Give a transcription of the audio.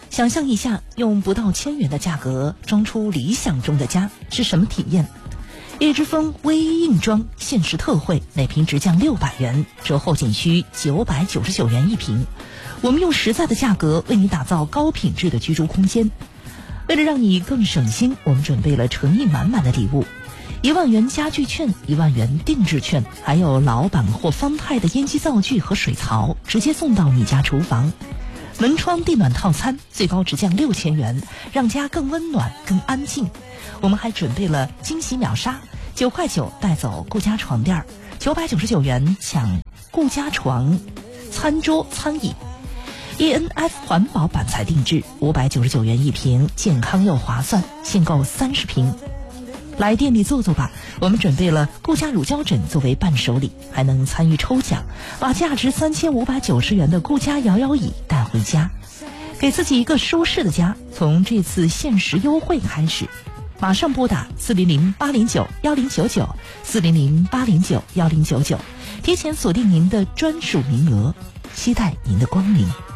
想象一下，用不到1000元的价格装出理想中的家是什么体验？叶之峰微硬装限时特惠，每平直降600元，折后仅需999元一平。我们用实在的价格为你打造高品质的居住空间。为了让你更省心，我们准备了诚意满满的礼物：1万元家具券、1万元定制券，还有老板或方太的烟机灶具和水槽，直接送到你家厨房。门窗地暖套餐最高直降6000元，让家更温暖、更安静。我们还准备了惊喜秒杀，9块9带走顾家床垫，999元抢顾家床、餐桌、餐椅。ENF 环保板材定制599元一平，健康又划算，限购30平。来店里坐坐吧，我们准备了顾家乳胶枕作为伴手礼，还能参与抽奖，把价值3590元的顾家摇摇椅带回家，给自己一个舒适的家。从这次限时优惠开始，马上拨打400-809-1099，400-809-1099，提前锁定您的专属名额，期待您的光临。